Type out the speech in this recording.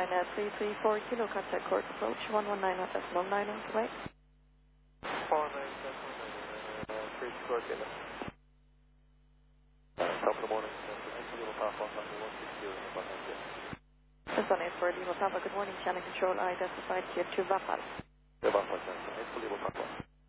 Carolina 334 Kilo, contact court approach 119 at decimal 9 on the way. 334 Kilo. Top of the morning, Lima Papa, number 160 in the Bahamas. This one is for Lima Papa, good morning, channel control, identified here to Vapal. Yeah, Vapal, Lima Papa.